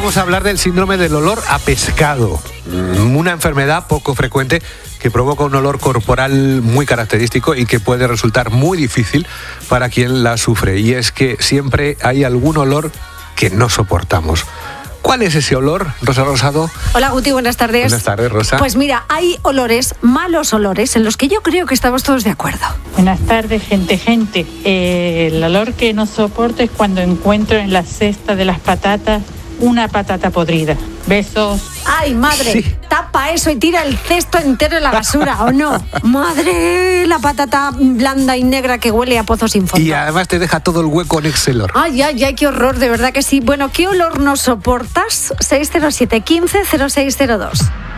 vamos a hablar del síndrome del olor a pescado, una enfermedad poco frecuente que provoca un olor corporal muy característico y que puede resultar muy difícil para quien la sufre. Y es que siempre hay algún olor que no soportamos. ¿Cuál es ese olor, Rosa Rosado? Hola, Guti, buenas tardes. Buenas tardes, Rosa. Pues mira, hay olores, malos olores, en los que yo creo que estamos todos de acuerdo. Buenas tardes, gente. El olor que no soporto es cuando encuentro en la cesta de las patatas una patata podrida. Besos. ¡Ay, madre! Sí. Tapa eso y tira el cesto entero en la basura, ¿o no? ¡Madre! La patata blanda y negra que huele a pozo sin fondo. Y además te deja todo el hueco en ese olor. ¡Ay, qué horror! De verdad que sí. Bueno, ¿qué olor no soportas? 607 15 0602.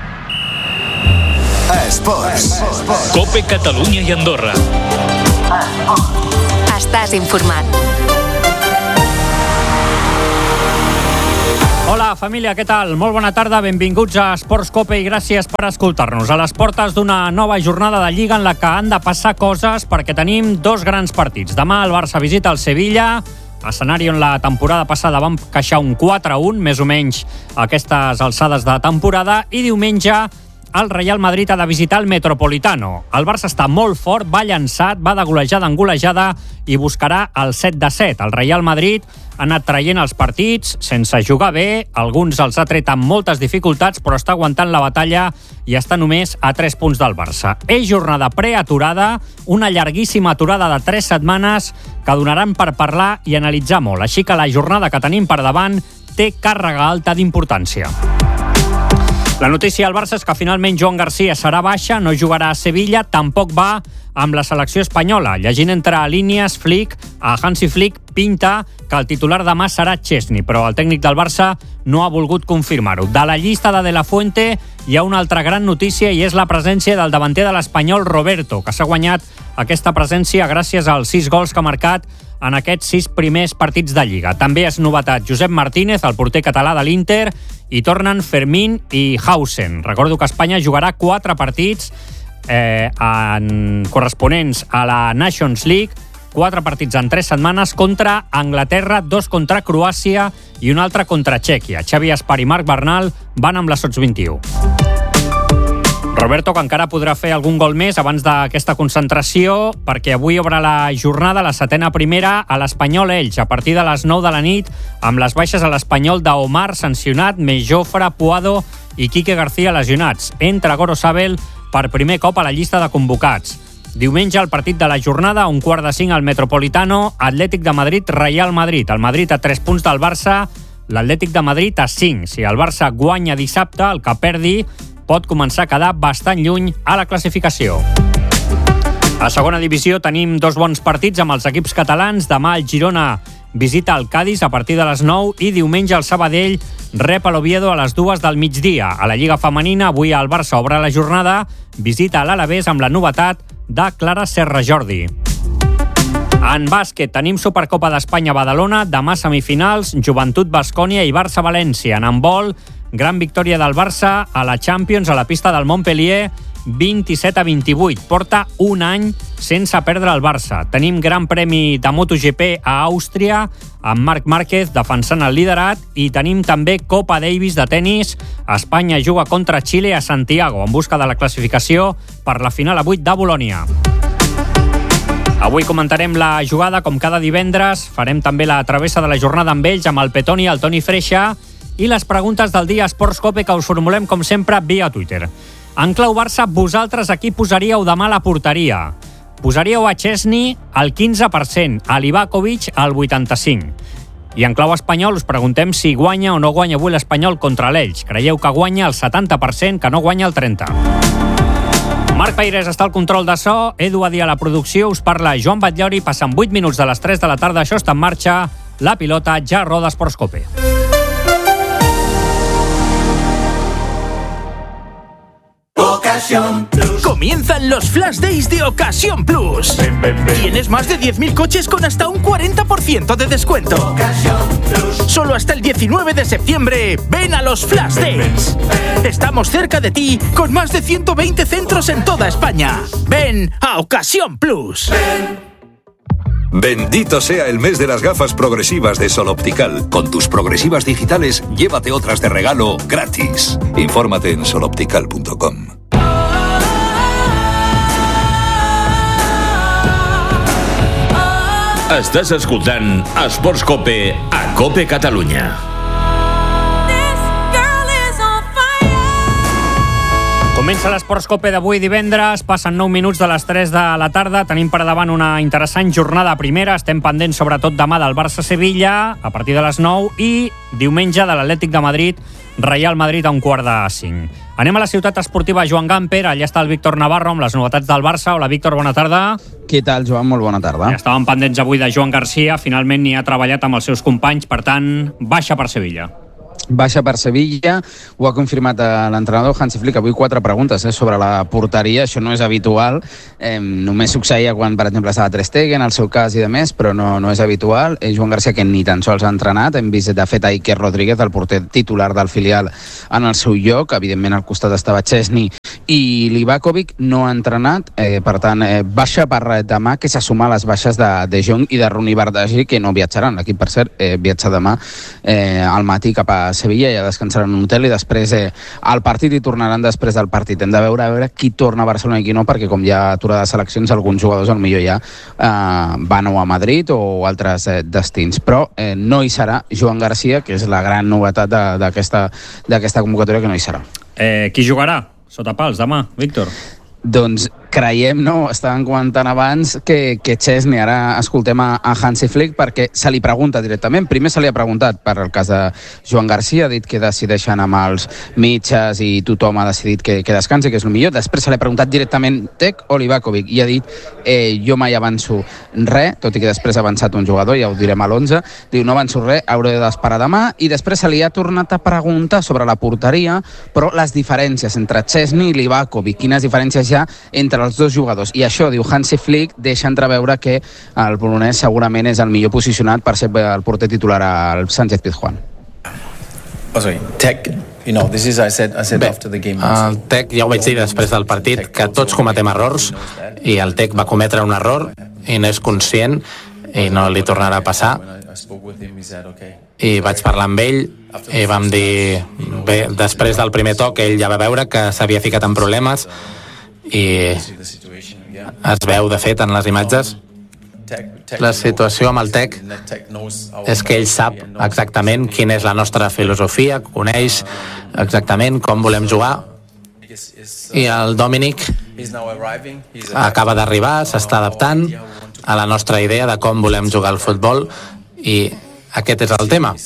Esports. Cope Catalunya i Andorra. Estàs informat. Hola, família, què tal? Molt bona tarda, benvinguts a Esports Cope i gràcies per escoltar-nos. A les portes d'una nova jornada de Lliga en la que han de passar coses perquè tenim dos grans partits. Demà el Barça visita el Sevilla, escenari on la temporada passada vam queixar un 4-1, més o menys a aquestes alçades de temporada, i diumenge el Real Madrid ha de visitar el Metropolitano. El Barça està molt fort, va llançat, va de golejada en golejada i buscarà el 7-7. El Real Madrid ha anat traient els partits sense jugar bé, alguns els ha tret amb moltes dificultats, però està aguantant la batalla i està només a 3 punts del Barça. És jornada preaturada, una llarguíssima aturada de 3 setmanes que donaran per parlar i analitzar molt. Així que la jornada que tenim per davant té càrrega alta d'importància. La notícia al Barça és que finalment Joan Garcia serà baixa, no jugarà a Sevilla, tampoc va amb la selecció espanyola. Llegint entre línies, Hansi Flick pinta que el titular demà serà Chesney, però el tècnic del Barça no ha volgut confirmar-ho. De la llista de la Fuente hi ha una altra gran notícia i és la presència del davanter de l'Espanyol Roberto, que s'ha guanyat aquesta presència gràcies als 6 gols que ha marcat en aquests 6 primers partits de Lliga. També és novetat Josep Martínez, el porter català de l'Inter, i tornen Fermín i Hausen. Recordo que Espanya jugarà 4 partits corresponents a la Nations League, 4 partits en 3 setmanes contra Anglaterra, 2 contra Croàcia i un altre contra Txèquia. Xavi Espar i Marc Bernal van amb la Sots 21. Roberto, que encara podrà fer algun gol més abans d'aquesta concentració, perquè avui obre la jornada, la 7a primera, a l'Espanyol Elx, a partir de les 9 de la nit, amb les baixes a l'Espanyol d'Omar sancionat, més Jofre, Puado i Quique García lesionats. Entra Gorosabel per primer cop a la llista de convocats. Diumenge, el partit de la jornada, a 4:45 al Metropolitano, Atlètic de Madrid, Real Madrid. El Madrid a 3 punts del Barça, l'Atlètic de Madrid a 5. Si el Barça guanya dissabte, el que perdi pot començar a quedar bastant lluny a la classificació. A segona divisió tenim 2 bons partits amb els equips catalans. Demà el Girona visita el Cádiz a partir de les 9 i diumenge el Sabadell rep a l'Oviedo a les 2 del migdia. A la Lliga Femenina, avui el Barça obre la jornada, visita a l'Alavés amb la novetat de Clara Serra Jordi. En bàsquet tenim Supercopa d'Espanya a Badalona, demà semifinals, Joventut Baskònia i Barça València. En handbol, gran victòria del Barça a la Champions a la pista del Montpellier, 27-28. Porta un any sense perdre el Barça. Tenim Gran Premi de MotoGP a Àustria, amb Marc Márquez defensant el liderat, i tenim també Copa Davis de tennis. Espanya juga contra Xile a Santiago, en busca de la classificació per la final a 8 de Bolònia. Avui comentarem la jugada, com cada divendres. Farem també la travessa de la jornada amb ells, amb el Petoni i el Toni Freixa, i les preguntes del dia Esports Cope, que us formulem, com sempre, via Twitter. En clau Barça, vosaltres aquí posaríeu demà la porteria. Posaríeu a Chesney al 15%, a Livakovic al 85%. I en clau espanyol us preguntem si guanya o no guanya avui l'Espanyol contra l'Elx. Creieu que guanya el 70%, que no guanya el 30%. Marc Peirés està al control de so, Edu Adí a la producció, us parla Joan Batllori, passen 8 minuts de les 3 de la tarda, això està en marxa, la pilota ja roda Esports Cope. Ocasión Plus. Comienzan los Flash Days de Ocasión Plus. Ven, ven, ven. Tienes más de 10.000 coches con hasta un 40% de descuento. Ocasión Plus. Solo hasta el 19 de septiembre. Ven a los Flash Days. Estamos cerca de ti con más de 120 centros en toda España. Ven a Ocasión Plus. Bendito sea el mes de las gafas progresivas de Sol Optical. Con tus progresivas digitales, llévate otras de regalo gratis. Infórmate en soloptical.com. Estàs escoltant Esports Cope a Cope Catalunya. Comença l'Esports Cope d'avui divendres, passen 9 minuts de les 3 de la tarda, tenim per davant una interessant jornada primera, estem pendents sobretot demà del Barça-Sevilla a partir de les 9 i diumenge de l'Atlètic de Madrid, Real Madrid a 4:45. Anem a la ciutat esportiva Joan Gamper, allà està el Víctor Navarro amb les novetats del Barça. Hola Víctor, bona tarda. Què tal, Joan? Molt bona tarda. Ja estàvem pendents avui de Joan Garcia, finalment n'hi ha treballat amb els seus companys, per tant, baixa per Sevilla. Baixa per Sevilla, ho ha confirmat l'entrenador Hansi Flick. Avui 4 preguntes sobre la porteria, això no és habitual, només succeïa quan, per exemple, estava Ter Stegen, en el seu cas i de més, però no és habitual. Joan Garcia, que ni tan sols ha entrenat, hem vist de fet a Iker Rodríguez, el porter titular del filial, en el seu lloc, evidentment al costat estava Chesney i Livakovic, no ha entrenat, per tant, baixa per demà, que s'assuma a les baixes de Jong i de Rooney Bardghji, que no viatjaran. L'equip, per cert, viatja demà al matí cap a Sevilla, ja descansaran en un hotel i després al partit i tornaran després del partit. Hem de veure qui torna a Barcelona i qui no, perquè com hi ha aturada de seleccions, alguns jugadors potser ja van o a Madrid o altres destins, però no hi serà Joan Garcia, que és la gran novetat d'aquesta convocatòria, que no hi serà. Qui jugarà sota pals demà, Víctor? Doncs creiem, no? Estàvem comentant abans que Chesney, ara escoltem a Hansi Flick perquè se li pregunta directament. Primer se li ha preguntat per el cas de Joan Garcia, ha dit que decideixen amb els metges i tothom ha decidit que descansi, que és el millor. Després se li ha preguntat directament Tec o Livakovic i ha dit jo mai avanço res, tot i que després ha avançat un jugador, ja ho direm a l'11, diu no avanço res, hauré d'esperar demà. I després se li ha tornat a preguntar sobre la porteria, però les diferències entre Chesney i Livakovic, quines diferències hi ha entre els dos jugadors, i això, diu Hansi Flick, deixa entreveure que el polonès segurament és el millor posicionat per ser el porter titular al Sánchez-Pizjuán. Tec, el Tec, ja ho vaig dir després del partit, que tots cometem errors, i el Tec va cometre un error i no és conscient i no li tornarà a passar. I vaig parlar amb ell i vam dir, bé, després del primer toc ell ja va veure que s'havia ficat en problemes i es veu de fet en les imatges. La situació amb el Tec és que ell sap exactament quina és la nostra filosofia, coneix exactament com volem jugar, i el Dominic acaba d'arribar, s'està adaptant a la nostra idea de com volem jugar al futbol, i aquest és el tema.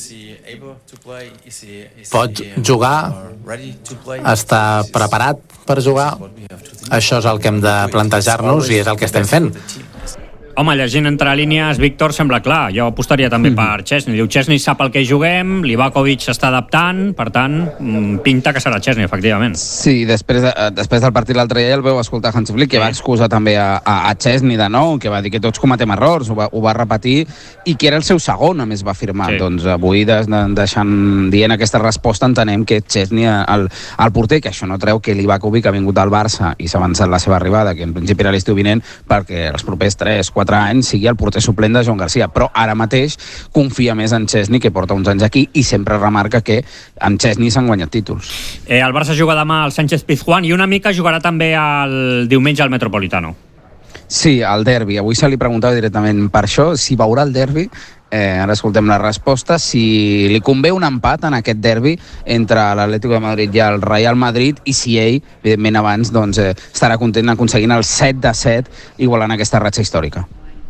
Pot jugar, està preparat per jugar. Això és el que hem de plantejar-nos i és el que estem fent. Home, llegint entre línies, Víctor, sembla clar. Jo apostaria també per Chesney. Diu, Chesney sap el que juguem, Livakovic s'està adaptant, per tant, pinta que serà Chesney, efectivament. Sí, després del partit l'altre dia el veu escoltar Hansi Flick, que va excusar també a Chesney de nou, que va dir que tots cometem errors, ho va repetir, i que era el seu segon, a més, va afirmar. Sí. Doncs avui, dient aquesta resposta, entenem que Chesney, el porter, que això no treu que Livakovic ha vingut al Barça i s'ha avançat la seva arribada, que en principi era l'estiu vinent, perquè els propers 3-4 anys sigui el porter suplent de Joan Garcia, però ara mateix confia més en Chesney, que porta uns anys aquí, i sempre remarca que amb Chesney s'han guanyat títols. El Barça juga demà al Sánchez-Pizjuán i una mica jugarà també el diumenge al Metropolitano. Sí, el derbi. Avui se li preguntava directament per això, si veurà el derbi. Ara escoltem la resposta, si li convé un empat en aquest derbi entre l'Atlético de Madrid i el Real Madrid, i si ell, evidentment abans, estarà content aconseguint el 7-7, igualant aquesta ratxa històrica.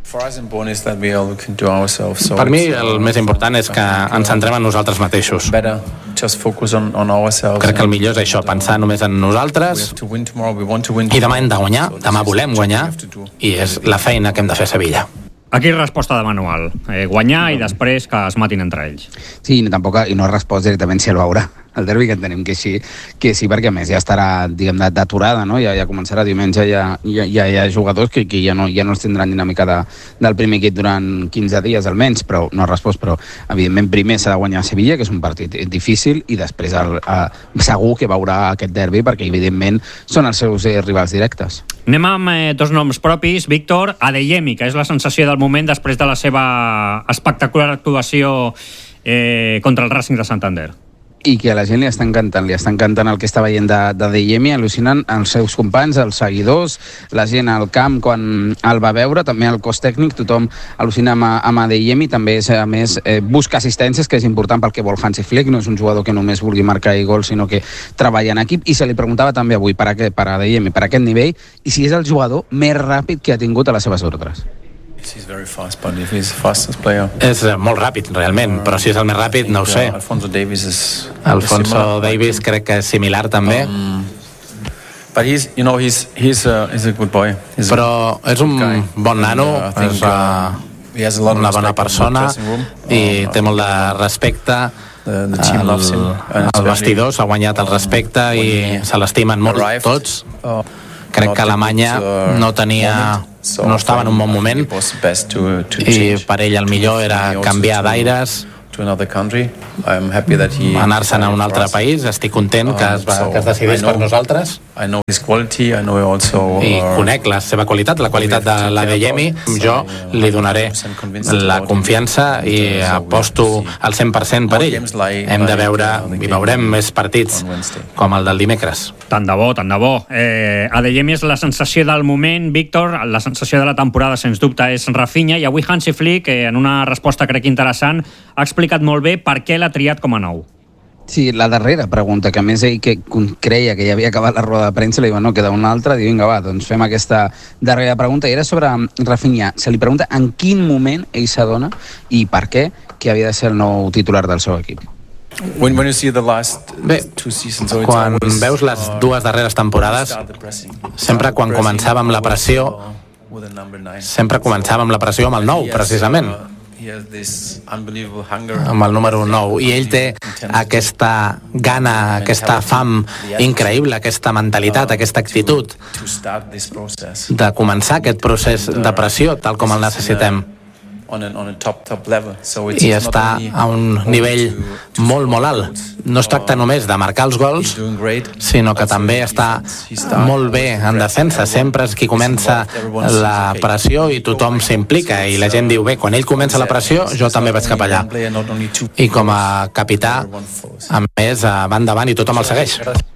Per mi el més important és que ens centrem en nosaltres mateixos. Crec que el millor és això, pensar només en nosaltres, i demà hem de guanyar, demà volem guanyar, i és la feina que hem de fer a Sevilla. Aquí resposta de manual, guanyar i després que es matin entre ells. Sí, tampoc, i no ha respost directament si el veurà. el derbi que entenem que sí, perquè a més ja estarà, diguem, d'aturada, no? Ja començarà diumenge, ja hi ha jugadors que ja no els tindran dinàmica del primer equip durant 15 dies almenys, però no ha respost, però evidentment primer s'ha de guanyar a Sevilla, que és un partit difícil, i després segur que veurà aquest derbi, perquè evidentment són els seus rivals directes. Anem amb dos noms propis. Víctor, Adeyemi, que és la sensació del moment després de la seva espectacular actuació contra el Racing de Santander. I que a la gent li està encantant el que està veient d'Adeyemi, al·lucinant els seus companys, els seguidors, la gent al camp quan el va veure, també el cos tècnic, tothom al·lucina amb Adeyemi, també a més busca assistències, que és important pel que vol Hansi Flick, no és un jugador que només vulgui marcar i gol, sinó que treballa en equip, i se li preguntava també avui per Adeyemi, per aquest nivell, i si és el jugador més ràpid que ha tingut a les seves ordres. He's very fast, but if he's the fastest player. És molt ràpid, realment, però si és el més ràpid, no ho sé. Alphonso Davies crec que és similar, també. But he's a good boy. Però és un bon nano, és una bona persona i té molt de respecte. El vestidor s'ha guanyat el respecte i se l'estimen molt tots. Crec que Alemanya no estava en un bon moment i per ell el millor era canviar d'aires, anar-se'n a un altre país. Estic content que es decidís per nosaltres i conec la seva qualitat, la qualitat de l'Adeyemi. Jo li donaré la confiança i aposto al 100% per ell. Hem de veure i veurem més partits com el del dimecres. Tant de bo, tant de bo. Adeyemi és la sensació del moment, Víctor. La sensació de la temporada, sens dubte, és Rafinha, i avui Hansi Flick, en una resposta crec interessant, ha explicat molt bé per què l'ha triat com a nou. Sí, la darrera pregunta, que a més ell que creia que ja havia acabat la roda de premsa, li diu, no, queda una altra, diu, vinga, va, doncs fem aquesta darrera pregunta, i era sobre Rafinha. Se li pregunta en quin moment ell s'adona i per què que havia de ser el nou titular del seu equip. Bé, quan veus les dues darreres temporades, sempre quan començàvem la pressió amb el 9, precisament, amb el número 9, i ell té aquesta gana, aquesta fam increïble, aquesta mentalitat, aquesta actitud de començar aquest procés de pressió tal com el necessitem, i està a un nivell molt, molt alt. No es tracta només de marcar els gols, sinó que també està molt bé en defensa. Sempre és qui comença la pressió i tothom s'implica, i la gent diu, bé, quan ell comença la pressió, jo també vaig cap allà. I com a capità, a més, va endavant i tothom el segueix.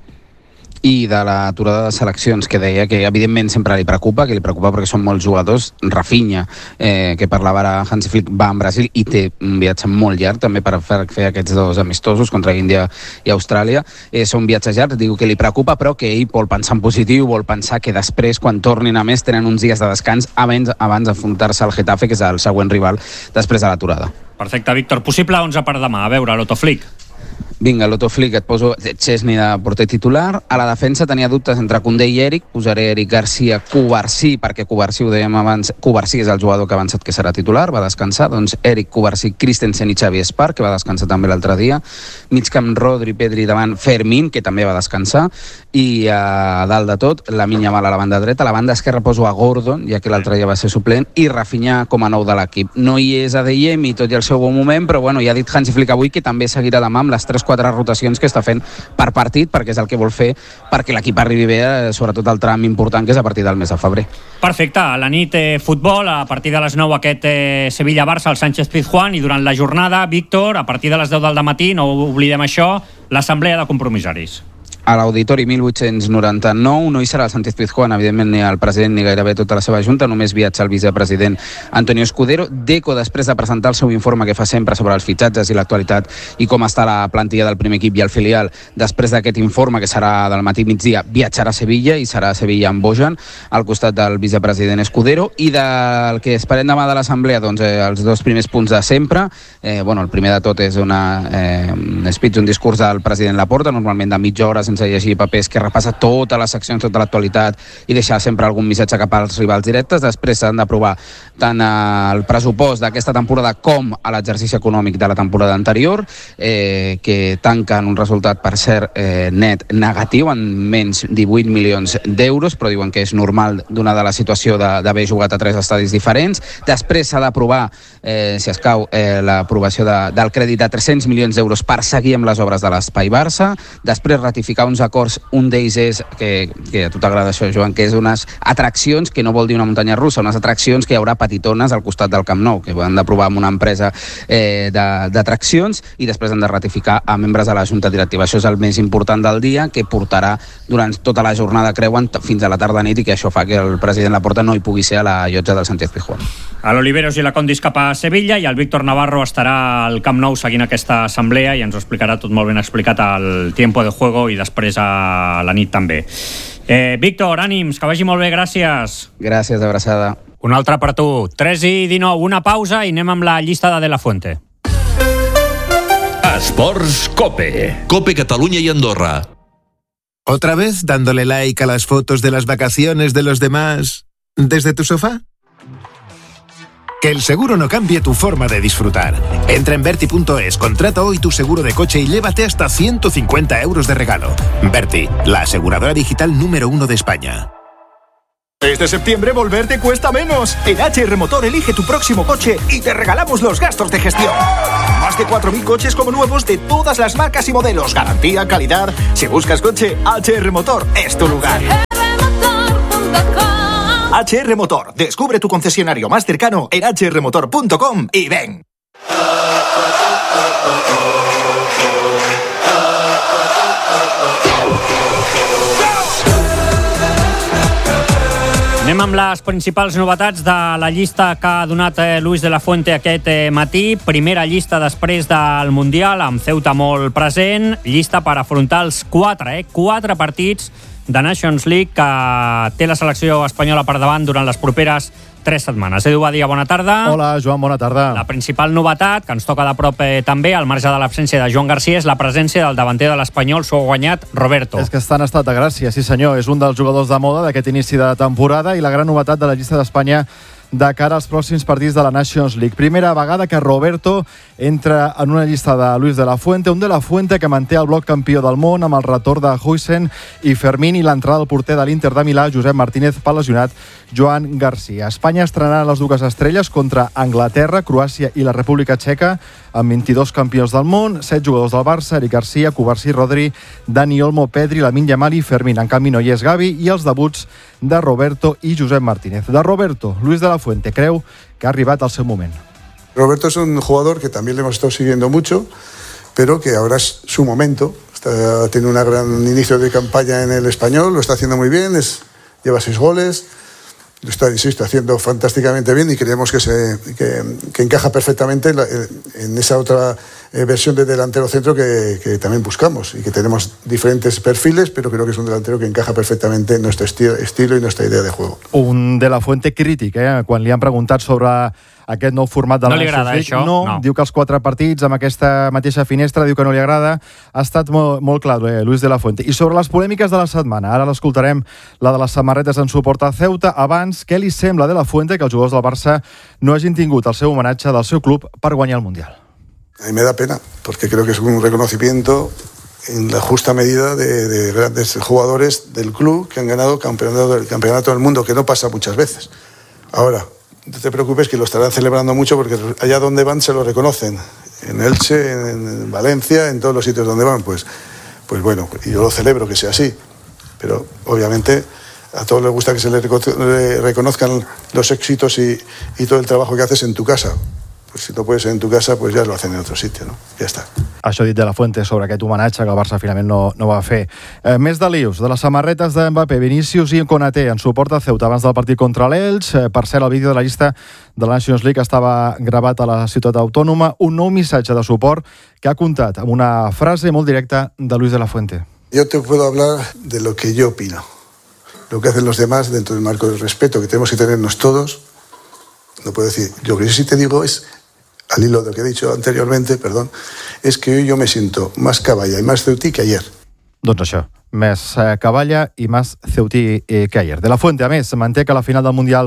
I de l'aturada de seleccions, que deia que evidentment sempre li preocupa perquè són molts jugadors. Rafinha, que parlava ara Hansi Flick, va en Brasil i té un viatge molt llarg també per fer aquests dos amistosos contra Índia i Austràlia. Són viatges llargs, diu que li preocupa, però que ell vol pensar en positiu, vol pensar que després, quan tornin a més, tenen uns dies de descans abans d'enfrontar-se al Getafe, que és el següent rival després de l'aturada. Perfecte, Víctor. Possible 11 per demà. A veure, l'Otto Flick. Vinga, l'Otto Flick, et poso Chesney de porter titular. A la defensa tenia dubtes entre Koundé i Eric. Posaré Eric Garcia, Cubarsí, perquè Cubarsí, ho dèiem abans, Cubarsí és el jugador que ha avançat que serà titular, va descansar. Doncs Eric, Cubarsí, Christensen i Xavi Espar, que va descansar també l'altre dia. Migcamp, Rodri, Pedri, davant Fermín, que també va descansar. I a dalt de tot, Lamine Yamal a la banda dreta. A la banda esquerra poso a Gordon, ja que l'altre dia va ser suplent, i Rafinha com a nou de l'equip. No hi és Adeyemi, tot i el seu bon moment, però bueno, ja ha dit Hansi Flick avui que també seguirà demà amb les 3-4 rotacions que està fent per partit, perquè és el que vol fer perquè l'equip arribi bé, sobretot el tram important, que és a partir del mes de febrer. Perfecte, a la nit futbol, a partir de les 9 aquest Sevilla-Barça al Sánchez-Pizjuán, i durant la jornada, Víctor, a partir de les 10 del matí, no oblidem això, l'assemblea de compromissaris. A l'Auditori 1899 no hi serà el Sánchez-Pizjuán, evidentment, ni el president ni gairebé tota la seva junta, només viatja el vicepresident Antonio Escudero. Deco, després de presentar el seu informe que fa sempre sobre els fitxatges i l'actualitat i com està la plantilla del primer equip i el filial, després d'aquest informe, que serà del matí migdia, viatjarà a Sevilla, i serà a Sevilla amb Bojan, al costat del vicepresident Escudero. I del que esperem demà de l'assemblea, doncs els dos primers punts de sempre. El primer de tot és un speech, un discurs del president Laporta, normalment de mitja hora, sense llegir papers, que repassa totes les seccions, tota l'actualitat, i deixar sempre algun missatge cap als rivals directes. Després s'han d'aprovar tant al pressupost d'aquesta temporada com a l'exercici econòmic de la temporada anterior, que tanquen un resultat, per cert, net negatiu, en menys 18 milions d'euros, però diuen que és normal donada la situació d'haver jugat a 3 estadis diferents. Després s'ha d'aprovar, si escau, l'aprovació del crèdit de 300 milions d'euros per seguir amb les obres de l'Espai Barça. Després ratificar uns acords, un d'ells és, que a tu t'agrada això, Joan, que és unes atraccions, que no vol dir una muntanya russa, unes atraccions que hi haurà petitones al costat del Camp Nou, que han d'aprovar amb una empresa d'atraccions, i després han de ratificar a membres de la Junta Directiva. Això és el més important del dia, que portarà durant tota la jornada, creuen, fins a la tarda nit, i que això fa que el president Laporta no hi pugui ser a la llotja del Sánchez-Pizjuán. A l'Oliveros i la Condis cap a Sevilla, i el Víctor Navarro estarà al Camp Nou seguint aquesta assemblea i ens ho explicarà tot molt ben explicat al tiempo de juego i després a la nit també. Víctor, ànims, que vagi molt bé, gràcies. Gràcies, abraçada. Un altre per tu. 3:19, una pausa i anem amb la llista de la Fuente. Esports Cope. Cope Catalunya y Andorra. ¿Otra vez dándole like a las fotos de las vacaciones de los demás desde tu sofá? Que el seguro no cambie tu forma de disfrutar. Entra en Verti.es, contrata hoy tu seguro de coche y llévate hasta 150 euros de regalo. Verti, la aseguradora digital número 1 de España. Este septiembre volver te cuesta menos. En HR Motor elige tu próximo coche y te regalamos los gastos de gestión. Más de 4.000 coches como nuevos de todas las marcas y modelos. Garantía, calidad. Si buscas coche, HR Motor es tu lugar. HR Motor. Descubre tu concesionario más cercano en hrmotor.com y ven. Anem amb les principals novetats de la llista que ha donat Luis de la Fuente aquest matí. Primera llista després del Mundial, amb Ceuta molt present. Llista per afrontar els 4 partits de Nations League que té la selecció espanyola per davant durant les properes 3 setmanes. Edu Badia, bona tarda. Hola, Joan, bona tarda. La principal novetat, que ens toca de prop també, al marge de l'absència de Joan Garcia, és la presència del davanter de l'Espanyol, s'ho ha guanyat Roberto. És que està en estat de gràcia, sí senyor. És un dels jugadors de moda d'aquest inici de temporada i la gran novetat de la llista d'Espanya de cara als pròxims partits de la Nations League. Primera vegada que Roberto entra en una llista de Luis de la Fuente, un de la Fuente que manté el bloc campió del món amb el retorn de Huijsen i Fermín i l'entrada del porter de l'Inter de Milà, Josep Martínez, per lesionat Joan Garcia. Espanya estrenarà les dues estrelles contra Anglaterra, Croàcia i la República Txeca, amb 22 campions del món, 7 jugadors del Barça, Eric Garcia, Cubarsí, Rodri, Dani Olmo, Pedri, Lamine Yamal i Fermín. En canvi no hi és Gavi, i els debuts de Roberto i Josep Martínez. De Roberto, Luis de la Fuente creu que ha arribat el seu moment. Roberto es un jugador que también le hemos estado siguiendo mucho, pero que ahora es su momento. Está teniendo un gran inicio de campaña en el Español, lo está haciendo muy bien, lleva 6 goles, lo está, insisto, haciendo fantásticamente bien y creemos que encaja perfectamente en esa otra versión de delantero centro que también buscamos y que tenemos diferentes perfiles, pero creo que es un delantero que encaja perfectamente en nuestro estilo y nuestra idea de juego. Un de la Fuente crític, quan li han preguntat sobre aquest nou format de la Nations League. Això? No, diu que els 4 partits amb aquesta mateixa finestra, diu que no li agrada. Ha estat molt clar, Luis de la Fuente. I sobre les polèmiques de la setmana, ara l'escoltarem, la de les samarretes en suport a Ceuta. Abans, què li sembla de la Fuente que els jugadors del Barça no hagin tingut el seu homenatge del seu club per guanyar el Mundial? A mí me da pena, porque creo que es un reconocimiento en la justa medida de grandes jugadores del club que han ganado el campeonato del mundo, que no pasa muchas veces. Ahora, no te preocupes, que lo estarán celebrando mucho porque allá donde van se lo reconocen. En Elche, en Valencia, en todos los sitios donde van, pues bueno, y yo lo celebro que sea así. Pero obviamente a todos les gusta que se les reconozcan los éxitos y todo el trabajo que haces en tu casa. Pues si no puedes ser en tu casa, pues ya lo hacen en otro sitio, ¿no? Ja està. Això dit de la Fuente sobre aquest homenatge que el Barça finalment no va fer. Més de lius, de les samarretes de Mbappé, Vinícius i Konaté en suport a Ceuta abans del partit contra l'Elx. Per cert, el vídeo de la llista de la Nations League estava gravat a la ciutat autònoma. Un nou missatge de suport que ha comptat amb una frase molt directa de Luis de la Fuente. Yo te puedo hablar de lo que yo opino. Lo que hacen los demás dentro del marco del respeto que tenemos que tenernos todos. No puedo decir, lo que yo sí te digo es, al hilo de lo que he dicho anteriormente, es que hoy yo me siento más caballa y más ceutí que ayer. Doncs això, més Cavalla i més Ceutí que ayer. De la Fuente, a més, manté que la final del Mundial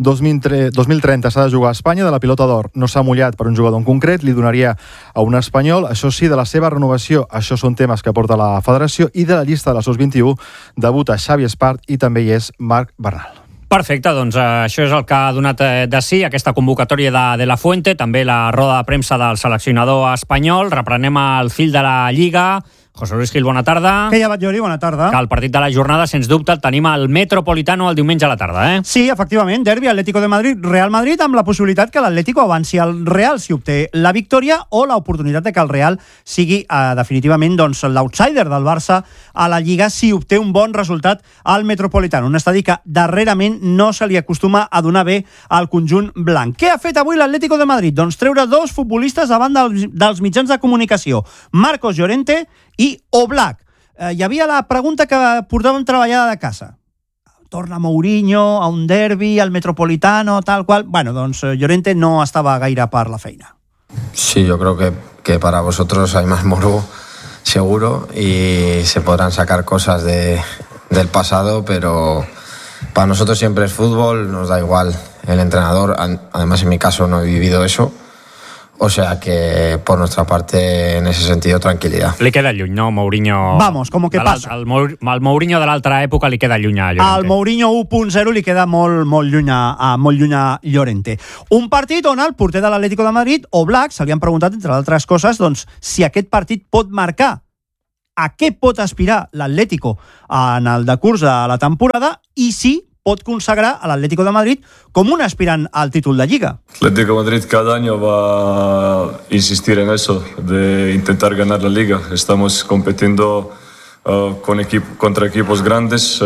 2030 s'ha de jugar a Espanya. De la pilota d'or no s'ha mullat per un jugador en concret, li donaria a un espanyol. Això sí, de la seva renovació, això són temes que porta la federació, i de la llista de la SUS-21 debuta Xavi Espart i també hi és Marc Bernal. Perfecte, doncs això és el que ha donat de sí aquesta convocatòria de la Fuente, també la roda de premsa del seleccionador espanyol. Reprenem el fil de la Lliga. José Luis Gil, bona tarda. Que ja vaig, Jori, bona tarda. Que el partit de la jornada, sens dubte, el tenim al Metropolitano el diumenge a la tarda, eh? Sí, efectivament, derbi Atlético de Madrid, Real Madrid, amb la possibilitat que l'Atlético avanci al Real si obté la victòria, o l'oportunitat de que el Real sigui definitivament doncs, l'outsider del Barça a la Lliga si obté un bon resultat al Metropolitano. Un estadi que darrerament no se li acostuma a donar bé al conjunt blanc. Què ha fet avui l'Atlético de Madrid? Doncs treure dos futbolistes davant dels mitjans de comunicació, Marcos Llorente i Oblak. Hi havia la pregunta que portaven treballada de casa. Torna Mourinho a un derbi, al Metropolitano, tal qual. Bueno, doncs Llorente no estava gaire per la feina. Sí, yo creo que para vosotros hay más morbo, seguro, y se podrán sacar cosas del pasado, pero para nosotros siempre es fútbol, nos da igual el entrenador. Además, en mi caso no he vivido eso. O sea que, por nuestra parte, en ese sentido, tranquilidad. Li queda lluny, no, Mourinho? Vamos, como que passa. El Mourinho de l'altra època li queda lluny a Llorente. Al Mourinho 1.0 li queda molt lluny a Llorente. Un partit on el porter de l'Atlético de Madrid, Oblak, se li han preguntat, entre altres coses, doncs, si aquest partit pot marcar a què pot aspirar l'Atlético en el decurs de la temporada i si pot consagrar a l'Atlético de Madrid com un aspirant al títol de Lliga. Atlético de Madrid cada año va a insistir en eso, de intentar ganar la Liga. Estamos compitiendo contra equipos grandes.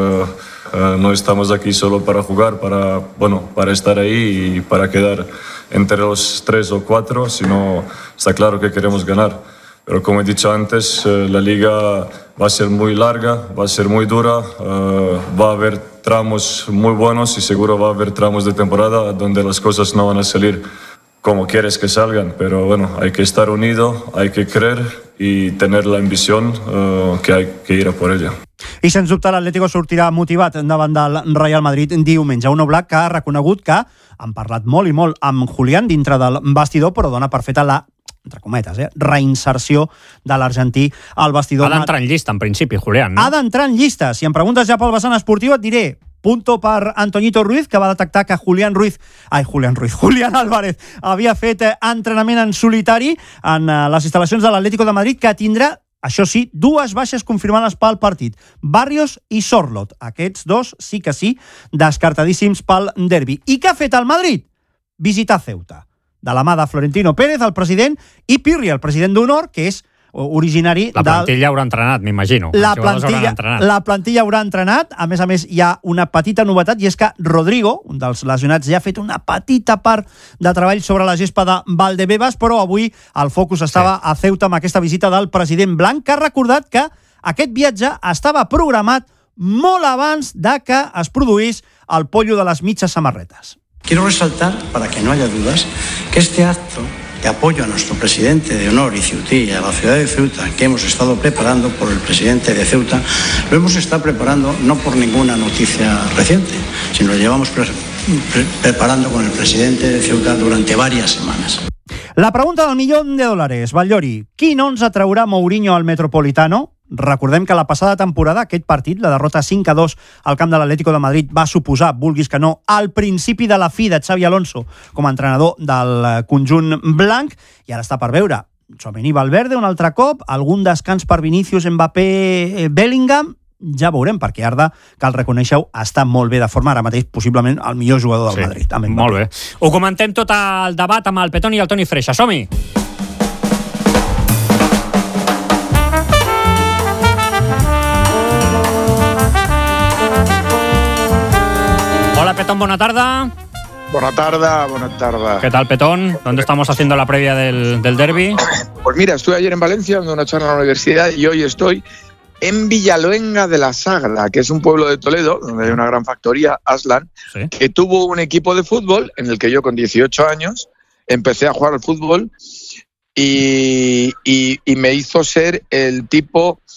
No estamos aquí solo para jugar, para estar ahí y para quedar entre los 3 o 4, sino está claro que queremos ganar. Pero como he dicho antes, la Liga va a ser muy larga, va a ser muy dura, va a haber tramos muy buenos y seguro va a haber tramos de temporada donde las cosas no van a salir como quieres que salgan. Pero bueno, hay que estar unido, hay que creer y tener la ambición que hay que ir a por ella. I sens dubte l'Atlético sortirà motivat davant del Real Madrid diumenge. Un Oblak que ha reconegut que han parlat molt i molt amb Julián dintre del vestidor, però dona per feta la, entre cometes, reinserció de l'argentí al vestidor. Ha d'entrar en llista, en principi, Julián, no? Ha d'entrar en llista. Si em preguntes ja pel vessant esportiu, et diré punto per Antoñito Ruiz, que va detectar que Julián Álvarez havia fet entrenament en solitari en les instal·lacions de l'Atlético de Madrid, que tindrà, això sí, dues baixes confirmades pel partit, Barrios i Sorloth. Aquests dos sí que sí, descartadíssims pel derbi. I què ha fet el Madrid? Visitar Ceuta, de la mà de Florentino Pérez, el president, i Pirri, el president d'honor, que és originari La plantilla haurà entrenat, m'imagino. La plantilla haurà entrenat. A més, hi ha una petita novetat, i és que Rodrigo, un dels lesionats, ja ha fet una petita part de treball sobre la gespa de Valdebebas, però avui el focus estava a Ceuta amb aquesta visita del president blanc, que ha recordat que aquest viatge estava programat molt abans de que es produís el pollo de les mitges samarretes. Quiero resaltar, para que no haya dudas, que este acto de apoyo a nuestro presidente de honor y Ceutí, a la ciudad de Ceuta, que hemos estado preparando por el presidente de Ceuta, lo hemos estado preparando no por ninguna noticia reciente, sino lo llevamos preparando con el presidente de Ceuta durante varias semanas. La pregunta del $1.000.000, Batllori, quin 11 traurà Mourinho al Metropolitano? Recordem que la passada temporada aquest partit, la derrota 5-2 al camp de l'Atlético de Madrid, va suposar, vulguis que no, al principi de la fi de Xavi Alonso com a entrenador del conjunt blanc, i ara està per veure Tchouaméni, Valverde un altre cop, algun descans per Vinícius, Mbappé, Bellingham. Ja veurem, perquè Arda, cal reconèixer-ho, està molt bé de forma, ara mateix possiblement el millor jugador del Madrid. Molt bé. Ho comentem tot el debat amb el Petón i el Toni Freixa. Som-hi! Hola Petón, buena tarde. Buena tarde. ¿Qué tal, Petón? ¿Dónde estamos haciendo la previa del derbi? Pues mira, estuve ayer en Valencia dando una charla en la universidad y hoy estoy en Villaluenga de la Sagra, que es un pueblo de Toledo, donde hay una gran factoría, Aslan, ¿sí?, que tuvo un equipo de fútbol en el que yo con 18 años empecé a jugar al fútbol y me hizo ser el tipo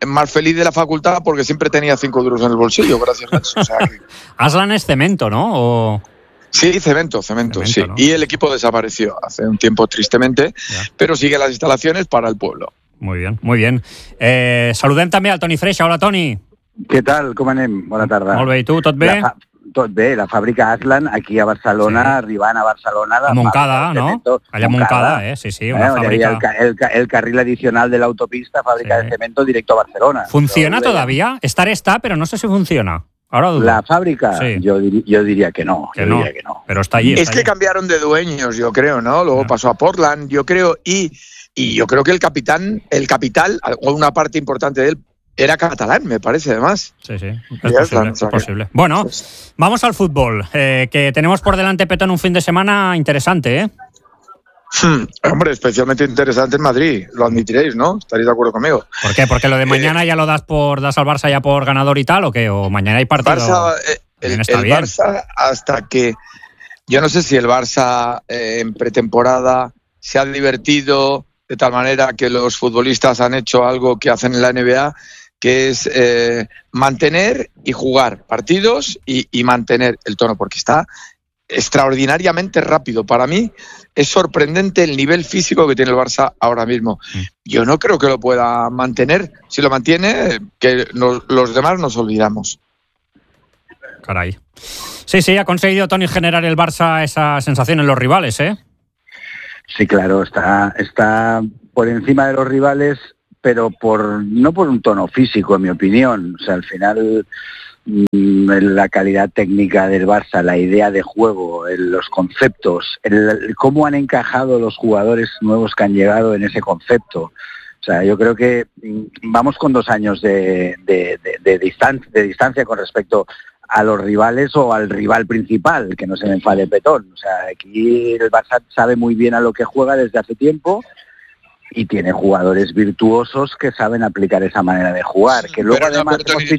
más feliz de la facultad porque siempre tenía 5 duros en el bolsillo, gracias a eso. O sea que... Aslan es cemento, ¿no? ¿O... Sí, cemento, sí. ¿No? Y el equipo desapareció hace un tiempo, tristemente, pero sigue las instalaciones para el pueblo. Muy bien, muy bien. Saludem també al Toni Freixa. Hola, Toni. Què tal? Com anem? Bona tarda. Molt bé, i tu? Tot bé? Tot bé. La fàbrica Aslan, aquí a Barcelona, arribant a Barcelona... A Montcada, ¿no? Allà a Montcada, sí, una fàbrica... El carril adicional de la autopista, fábrica de cemento, directo a Barcelona. ¿Funciona todavía? Estar está, pero no sé si funciona. Ahora dudo. La fábrica, sí. yo diría que no. Diría que no. Pero está allí. Es que cambiaron de dueños, yo creo, ¿no? Luego pasó a Portland, yo creo, y yo creo que el capital, o una parte importante de él, era catalán, me parece, además. Sí, es posible. Bueno, vamos al fútbol, que tenemos por delante, Petón, un fin de semana interesante, ¿eh? Hombre, especialmente interesante en Madrid, lo admitiréis, ¿no? ¿Estaréis de acuerdo conmigo? ¿Por qué? ¿Porque lo de mañana ya lo das al Barça ya por ganador y tal, o qué? ¿O mañana hay partido? Barça, el Barça, hasta que... Yo no sé si el Barça en pretemporada se ha divertido de tal manera que los futbolistas han hecho algo que hacen en la NBA, que es mantener y jugar partidos y mantener el tono, porque está extraordinariamente rápido. Para mí es sorprendente el nivel físico que tiene el Barça ahora mismo. Yo no creo que lo pueda mantener. Si lo mantiene, que los demás nos olvidamos. Caray. Sí, ha conseguido Toni generar el Barça esa sensación en los rivales, ¿eh? Sí, claro, está por encima de los rivales, pero no por un tono físico, en mi opinión. O sea, al final la calidad técnica del Barça, la idea de juego, los conceptos, cómo han encajado los jugadores nuevos que han llegado en ese concepto. O sea, yo creo que vamos con 2 años de distancia con respecto a los rivales o al rival principal, que no se me enfade Petón. O sea, aquí el Barça sabe muy bien a lo que juega desde hace tiempo y tiene jugadores virtuosos que saben aplicar esa manera de jugar. Que luego además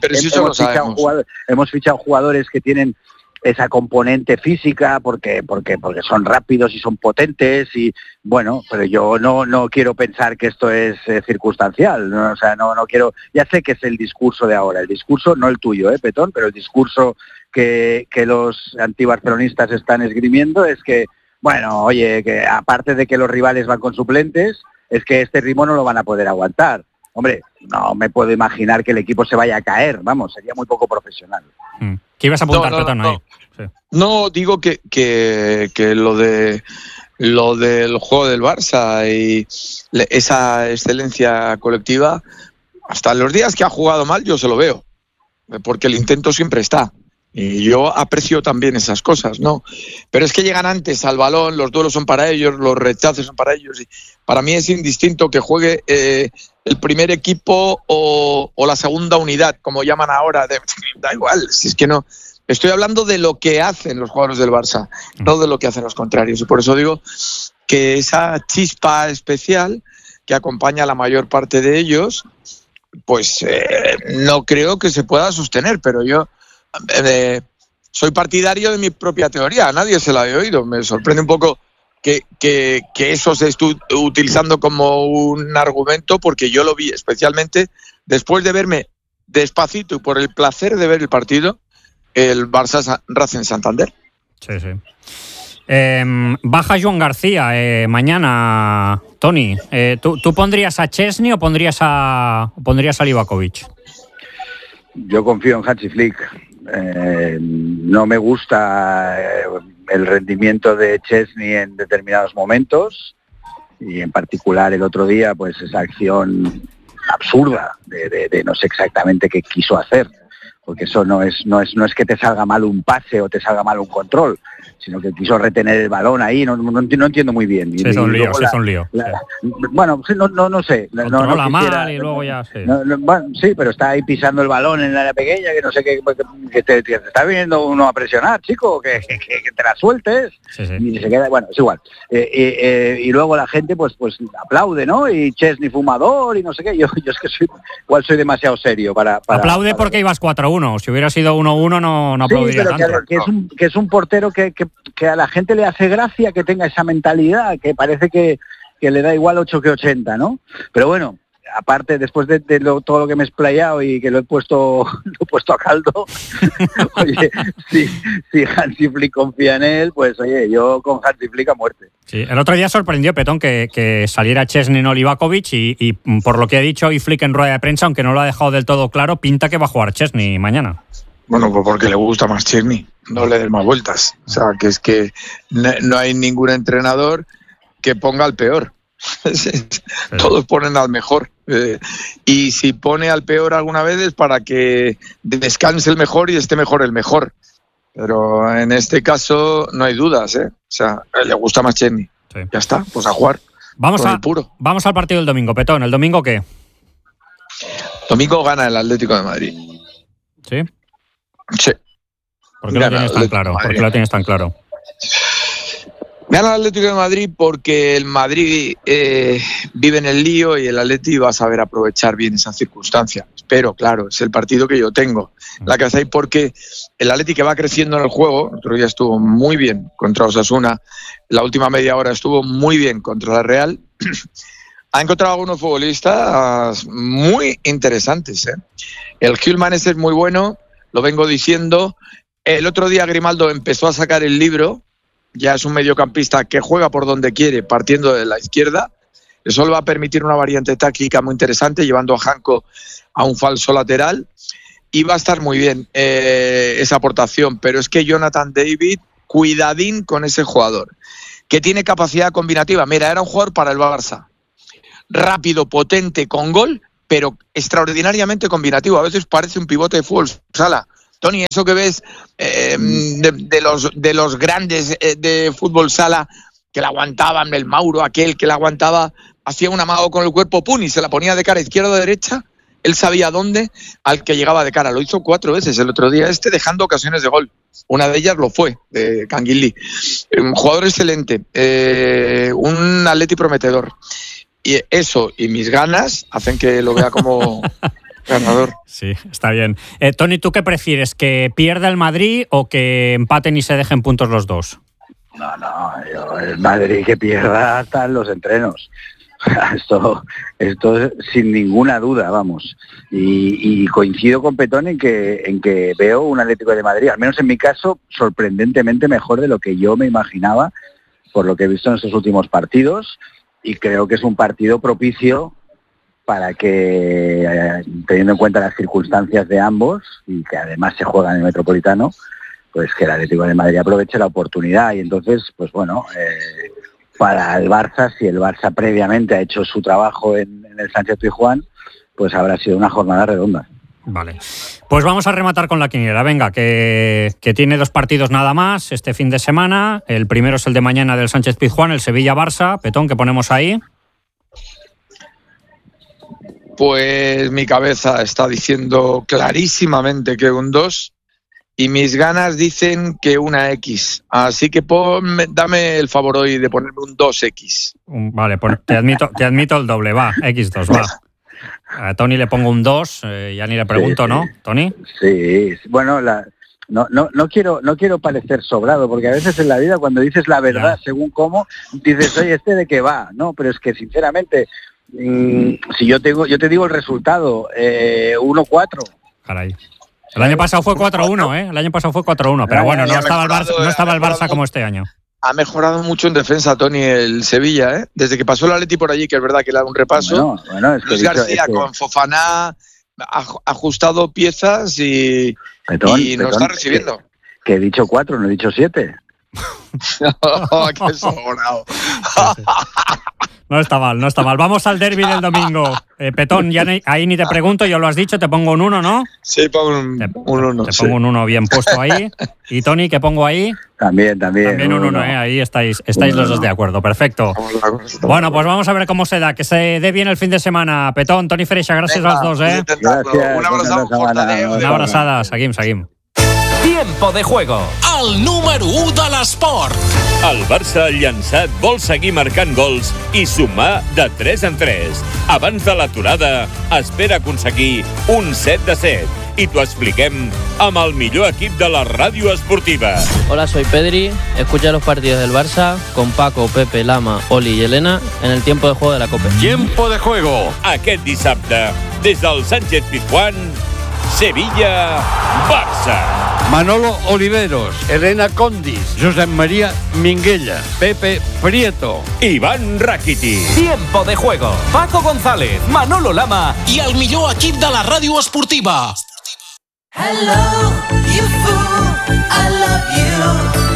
hemos fichado jugadores que tienen esa componente física porque son rápidos y son potentes y bueno, pero yo no quiero pensar que esto es circunstancial, ¿no? O sea, no quiero, ya sé que es el discurso de ahora, el discurso, no el tuyo, Petón, pero el discurso que los antibarcelonistas están esgrimiendo es que, bueno, oye, que aparte de que los rivales van con suplentes, es que este ritmo no lo van a poder aguantar. Hombre, no me puedo imaginar que el equipo se vaya a caer, vamos, sería muy poco profesional. ¿Qué ibas a apuntar, Petón, ahí? Sí. No, digo que lo del juego del Barça y esa excelencia colectiva, hasta los días que ha jugado mal yo se lo veo, porque el intento siempre está. Y yo aprecio también esas cosas, ¿no? Pero es que llegan antes al balón, los duelos son para ellos, los rechaces son para ellos. Y para mí es indistinto que juegue el primer equipo o la segunda unidad, como llaman ahora. Da igual, si es que no... Estoy hablando de lo que hacen los jugadores del Barça, no de lo que hacen los contrarios. Y por eso digo que esa chispa especial que acompaña a la mayor parte de ellos, pues no creo que se pueda sostener, pero yo... soy partidario de mi propia teoría, a nadie se la he oído. Me sorprende un poco que eso se esté utilizando como un argumento, porque yo lo vi especialmente después de verme despacito y por el placer de ver el partido, el Barça Racing Santander. Sí. Baja Joan García mañana, Toni. ¿Tú pondrías a Chesney o pondrías a Livakovic? Yo confío en Hansi Flick. No me gusta el rendimiento de Chesney en determinados momentos y en particular el otro día, pues esa acción absurda de no sé exactamente qué quiso hacer, porque eso no es que te salga mal un pase o te salga mal un control, sino que quiso retener el balón ahí, no entiendo muy bien. Sí, es un lío. Bueno, no sé. Controla mal y luego ya... Sí. Bueno, sí, pero está ahí pisando el balón en la área pequeña, que no sé qué, que te está viniendo uno a presionar, chico, que te la sueltes. Sí. Y se queda, bueno, es igual. Y luego la gente pues aplaude, ¿no? Y Chesney fumador y no sé qué. Yo es que soy demasiado serio para aplaude porque ibas 4-1. Si hubiera sido 1-1 no aplaudiría tanto. Que es un portero que a la gente le hace gracia que tenga esa mentalidad, que parece que le da igual 8 que 80, ¿no? Pero bueno, aparte, después de todo lo que me he explayado y que lo he puesto a caldo, oye, si Hansi Flick confía en él, pues oye, yo con Hansi Flick a muerte. Sí, el otro día sorprendió, Petón, que saliera Chesney, no Livakovic, y por lo que ha dicho hoy Flick en rueda de prensa, aunque no lo ha dejado del todo claro, pinta que va a jugar Chesney mañana. Bueno, pues porque le gusta más Chesney, no le des más vueltas. O sea, que es que no hay ningún entrenador que ponga al peor. Todos ponen al mejor. Y si pone al peor alguna vez es para que descanse el mejor y esté mejor el mejor. Pero en este caso no hay dudas, ¿eh? O sea, le gusta más Chesney. Sí. Ya está, pues a jugar. Vamos al partido del domingo, Petón. ¿El domingo qué? Domingo gana el Atlético de Madrid. ¿Sí? Sí. ¿Por qué lo tienes tan claro? ¿Por qué lo tienes tan claro? Gana el Atlético de Madrid porque el Madrid vive en el lío y el Atleti va a saber aprovechar bien esa circunstancia. Pero claro, es el partido que yo tengo. La que hacéis porque el Atleti que va creciendo en el juego, el otro día estuvo muy bien contra Osasuna, la última media hora estuvo muy bien contra la Real, ha encontrado algunos futbolistas muy interesantes, ¿eh? El Hillman ese es muy bueno, lo vengo diciendo. El otro día Grimaldo empezó a sacar el libro, ya es un mediocampista que juega por donde quiere, partiendo de la izquierda. Eso le va a permitir una variante táctica muy interesante, llevando a Janko a un falso lateral. Y va a estar muy bien esa aportación. Pero es que Jonathan David, cuidadín con ese jugador, que tiene capacidad combinativa. Mira, era un jugador para el Barça. Rápido, potente, con gol, pero extraordinariamente combinativo. A veces parece un pivote de fútbol sala. Tony, eso que ves de los grandes de fútbol sala que la aguantaban, el Mauro, aquel que la aguantaba, hacía un amago con el cuerpo, pum, y se la ponía de cara izquierda o derecha, él sabía dónde, al que llegaba de cara. Lo hizo 4 veces el otro día, dejando ocasiones de gol. Una de ellas lo fue, de Canguilí. Un jugador excelente, un atleti prometedor. Y eso y mis ganas hacen que lo vea como ganador. Sí, está bien. Tony, ¿tú qué prefieres? ¿Que pierda el Madrid o que empaten y se dejen puntos los dos? No, el Madrid que pierda hasta en los entrenos. Esto sin ninguna duda, vamos. Y coincido con Petón en que veo un Atlético de Madrid, al menos en mi caso, sorprendentemente mejor de lo que yo me imaginaba por lo que he visto en estos últimos partidos. Y creo que es un partido propicio para que, teniendo en cuenta las circunstancias de ambos, y que además se juega en el Metropolitano, pues que el Atlético de Madrid aproveche la oportunidad. Y entonces, pues bueno, para el Barça, si el Barça previamente ha hecho su trabajo en el Sánchez-Pizjuán, pues habrá sido una jornada redonda. Vale, pues vamos a rematar con la quiniela. Venga, que tiene 2 partidos nada más este fin de semana. El primero es el de mañana del Sánchez-Pizjuán, el Sevilla-Barça. Petón, ¿qué ponemos ahí? Pues mi cabeza está diciendo clarísimamente que un 2 y mis ganas dicen que una X. Así que dame el favor hoy de ponerme un 2X. Vale, pues te admito el doble, va, X2, va. A Tony le pongo un 2, ya ni le pregunto, sí. ¿No, Tony? Sí, bueno, no quiero parecer sobrado, porque a veces en la vida cuando dices la verdad, según cómo, dices, oye, ¿de qué va? No, pero es que sinceramente, si yo te digo el resultado, 1-4. Caray. El año pasado fue 4-1, ¿eh? El año pasado fue 4-1, pero bueno, no estaba el Barça como este año. Ha mejorado mucho en defensa, Tony, el Sevilla, ¿eh? Desde que pasó el Atleti por allí, que es verdad que le da un repaso. Bueno, es que Luis García con Fofana ha ajustado piezas y nos está recibiendo. Que he dicho 4, no he dicho 7. ¡Qué sobrado! No está mal. Vamos al derbi del domingo. Petón, ya ahí ni te pregunto, ya lo has dicho, te pongo un 1, ¿no? Sí, pongo un 1. Te pongo un 1 bien puesto ahí. ¿Y Tony, qué pongo ahí? También. También un 1, ¿eh? Ahí estáis los dos de acuerdo, perfecto. Bueno, pues vamos a ver cómo se da, que se dé bien el fin de semana. Petón, Toni Freixa, gracias a los dos, ¿eh? Gracias. Una abraçada, seguim. Tiempo de juego. El número 1 de l'esport. El Barça llançat vol seguir marcant gols i sumar de 3 en 3. Abans de l'aturada, espera aconseguir un 7 de 7. i t'ho expliquem amb el millor equip de la ràdio esportiva. Hola, soy Pedri. Escucha los partidos del Barça con Paco, Pepe, Lama, Oli y Elena en el tiempo de juego de la Copa. Tiempo de juego. Aquest dissabte, des del Sánchez-Pizjuán, Sevilla-Barça. Manolo Oliveros, Elena Condis, Josep María Minguella, Pepe Prieto, Iván Rakitic. Tiempo de juego. Paco González, Manolo Lama i el millor equip de la ràdio esportiva. Hello, you fool, I love you.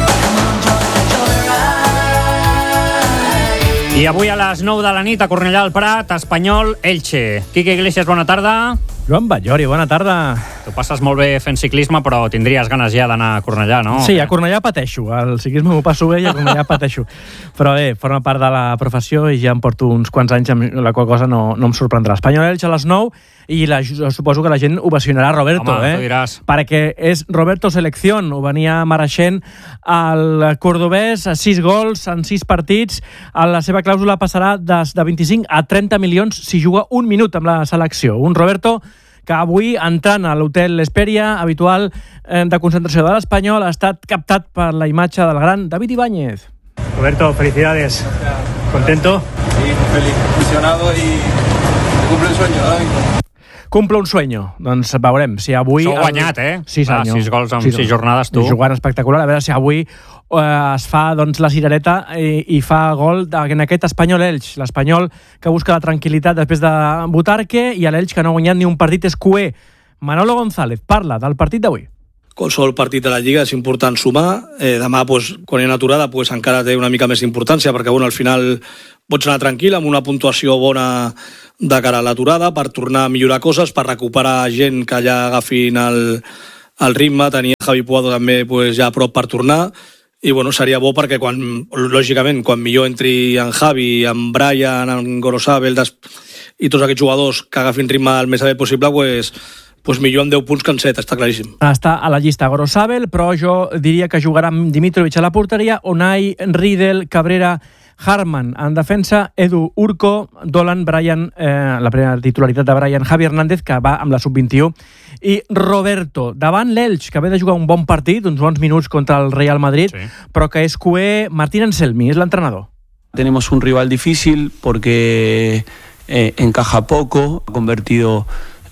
I avui a les 9 de la nit a Cornellà del Prat, Espanyol, Elche. Quique Iglesias, bona tarda. Joan Batllori, bona tarda. Tu passes molt bé fent ciclisme, però tindries ganes ja d'anar a Cornellà, no? Sí, a Cornellà pateixo. El ciclisme m'ho passo bé i a Cornellà pateixo. Però bé, forma part de la professió i ja em porto uns quants anys amb la qual cosa no em sorprendrà. Espanyol Elche a les 9 i suposo que la gent ovacionarà Roberto. Home, tu diràs. Perquè és Roberto Selección. Ho venia mereixent el cordobès, 6 gols en 6 partits. La seva clàusula passarà de 25 a 30 milions si juga un minut amb la selecció. Un Roberto que avui, entrant a l'hotel L'Hesperia, habitual de concentració de l'Espanyol, ha estat captat per la imatge del gran David Ibáñez. Roberto, felicidades. ¿Contento? Sí, feliz, ilusionado y cumple el sueño, David. Cumple un sueño. Doncs veurem si avui... S'ho ha guanyat, eh? Sí, senyor. 6 gols en 6 jornades, tu. Jugant espectacular. A veure si avui es fa doncs, la cirereta i fa gol en aquest Espanyol-Elx. L'Espanyol que busca la tranquil·litat després de Butarque i l'Elx que no ha guanyat ni un partit és cué. Manolo González parla del partit d'avui. Qualsevol partit de la Lliga és important sumar. Demà, quan hi ha una aturada, encara té una mica més importància, perquè al final pots anar tranquil amb una puntuació bona de cara a l'aturada per tornar a millorar coses, per recuperar gent que ja agafin el ritme. Tenia Javi Puado també ja a prop per tornar. I seria bo perquè, lògicament, quan millor entri en Javi, en Brian, en Gorosabel i tots aquests jugadors que agafin ritme el més aviat possible, millor amb 10 punts que en 7, està claríssim. Està a la llista Gorosabel, però jo diria que jugarà amb Dimitrovic a la porteria, Unai, Riedel, Cabrera, Harman en defensa, Edu Urco, Dolan, Brian, la primera titularitat de Brian, Javi Hernández, que va amb la sub-21, i Roberto. Davant l'Elx, que ve de jugar un bon partit, uns bons minuts contra el Real Madrid, sí, però que és cué Martín Anselmi, és l'entrenador. Tenemos un rival difícil porque encaja poco, ha convertido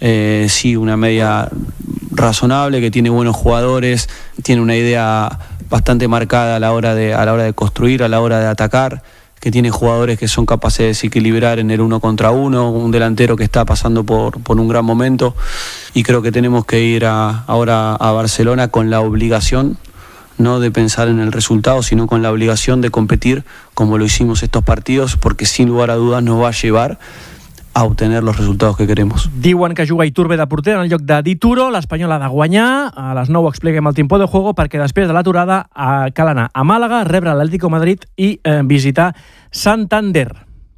sí una media razonable, que tiene buenos jugadores, tiene una idea bastante marcada a la hora de construir, a la hora de atacar, que tiene jugadores que son capaces de desequilibrar en el 1 contra 1, un delantero que está pasando por un gran momento, y creo que tenemos que ir ahora a Barcelona con la obligación no de pensar en el resultado, sino con la obligación de competir como lo hicimos estos partidos, porque sin lugar a dudas nos va a llevar a obtener los resultados que queremos. Diuen que juga Iturbe de porter en el lloc de Dituro. L'Espanyol ha de guanyar. A les 9 expliquem el tiempo de juego, perquè després de l'aturada cal anar a Màlaga, rebre l'Atlético Madrid i visitar Santander.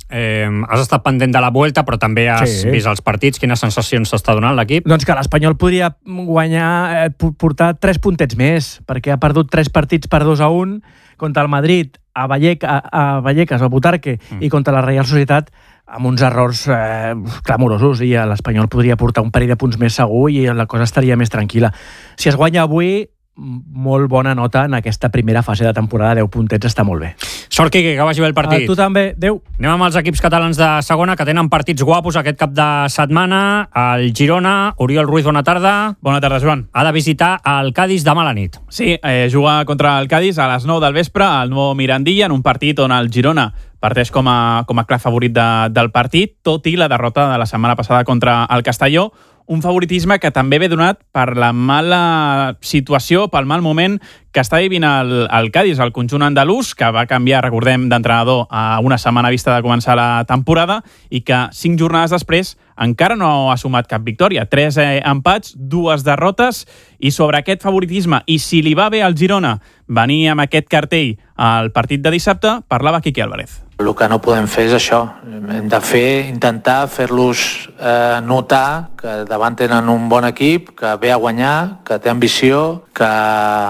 Has estat pendent de la Vuelta, però també has vist els partits. Quines sensacions s'està donant l'equip? Doncs que l'Espanyol podria guanyar, portar 3 puntets més, perquè ha perdut 3 partits per 2-1 contra el Madrid, a Vallecas, a Butarque, i contra la Real Societat, amb uns errors clamorosos, i l'Espanyol podria portar un parell de punts més segur i la cosa estaria més tranquil·la. Si es guanya avui, molt bona nota en aquesta primera fase de temporada, 10 puntets està molt bé. Sort, Quique, que vagi bé el partit. Tu també, adeu. Anem amb els equips catalans de segona, que tenen partits guapos aquest cap de setmana. El Girona, Oriol Ruiz, bona tarda. Bona tarda, Joan. Ha de visitar el Cádiz demà a la nit. Sí, juga contra el Cádiz a les 9 del vespre al nou Mirandilla, en un partit on el Girona parteix com a clar favorit del partit, tot i la derrota de la setmana passada contra el Castelló. Un favoritisme que també ve donat per la mala situació, pel mal moment que està vivint el Cádiz, el conjunt andalús, que va canviar, recordem, d'entrenador a una setmana vista de començar la temporada i que 5 jornades després encara no ha sumat cap victòria. 3 empats, 2 derrotes, i sobre aquest favoritisme, i si li va bé al Girona venir amb aquest cartell al partit de dissabte, parlava Quique Álvarez. El que no podem fer és això. Hem de intentar fer-los notar que davant tenen un bon equip, que ve a guanyar, que té ambició, que si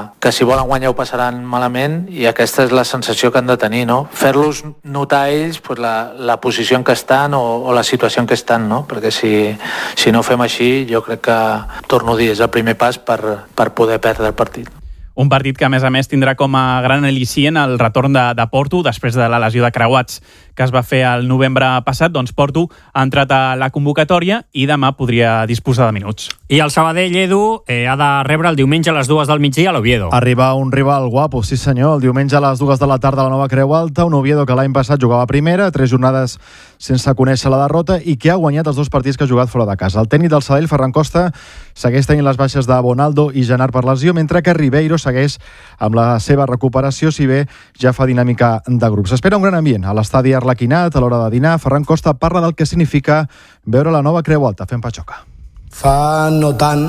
volen guanyar ho passaran malament, i aquesta és la sensació que han de tenir, no? Fer-los notar a ells pues, la posició en què estan o la situació en què estan, no? Perquè si no ho fem així, jo crec que, torno a dir, és el primer pas per poder perdre el partit. Un partit que, a més, tindrà com a gran al·licient el retorn de Porto després de la lesió de creuats que es va fer el novembre passat. Doncs Porto ha entrat a la convocatòria i demà podria disposar de minuts. I el Sabadell, Edu, ha de rebre el diumenge a les 2 del migdia a l'Oviedo. Arriba un rival guapo, sí senyor. El diumenge a les 2 de la tarda a la Nova Creu Alta, un Oviedo que l'any passat jugava a primera, 3 jornades sense conèixer la derrota i que ha guanyat els 2 partits que ha jugat fora de casa. El tècnic del Sabadell, Ferran Costa, segueix tenint les baixes de Bonaldo i Genart per lesió, mentre que Ribeiro segueix amb la seva recuperació, si bé ja fa dinàmica de grups. Espera un gran ambient a l'estadi Arlequinat a l'hora de dinar. Ferran Costa parla del que significa veure la Nova Creu Alta fent patxoca. Fa no tant,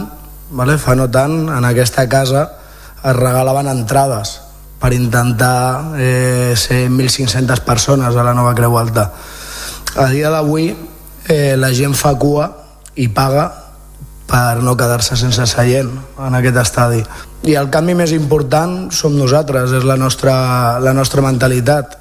en aquesta casa es regalaven entrades per intentar ser 1.500 persones a la Nova Creu Alta. A dia d'avui la gent fa cua i paga per no quedar-se sense seient en aquest estadi. I el canvi més important som nosaltres, és la nostra mentalitat.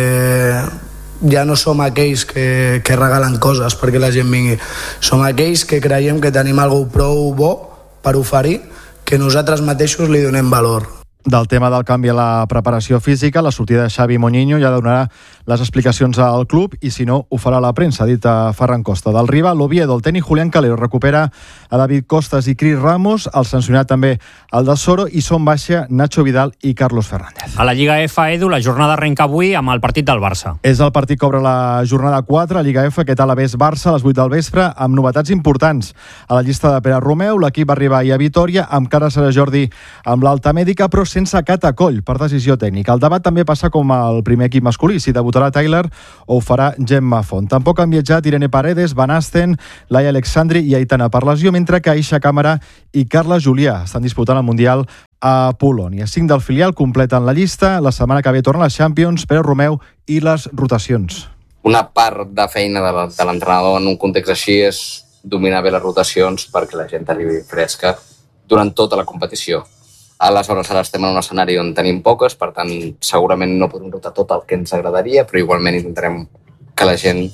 Ja no som aquells que regalen coses perquè la gent vingui. Som aquells que creiem que tenim alguna cosa prou bo per oferir que nosaltres mateixos li donem valor. Del tema del canvi a la preparació física, la sortida de Xavi Moñinho ja donarà les explicacions al club i si no ho farà la premsa, ha dit a Ferran Costa. Del rival, l'Oviedo, el tècnic Julián Calero recupera a David Costas i Cris Ramos, el sancionat també el del Soro, i són baixa Nacho Vidal i Carlos Fernández. A la Lliga F, Edu, la jornada arrenca avui amb el partit del Barça. És el partit que obre la jornada 4 a Lliga F, que tal Alavés Barça a les 8 del vespre, amb novetats importants. A la llista de Pere Romeu, l'equip va arribar ahir a Vitòria, amb Carles Sara Jordi amb l'alta mèdica, però sense Catacoll per decisió tècnica. El debat també passa com el primer equip masculí, si debutarà Tyler o ho farà Gemma Font. Tampoc han viatjat Irene Paredes, Van Asten, Laia Alexandri i Aitana per lesió, mentre que Aisha Càmera i Carla Julià estan disputant el Mundial a Polònia. 5 del filial completen la llista. La setmana que ve torna les Champions, Pere Romeu i les rotacions. Una part de feina de l'entrenador en un context així és dominar bé les rotacions perquè la gent arribi fresca durant tota la competició. Aleshores, ara estem en un escenari on tenim poques, per tant, segurament no podem rotar tot el que ens agradaria, però igualment intentarem que la gent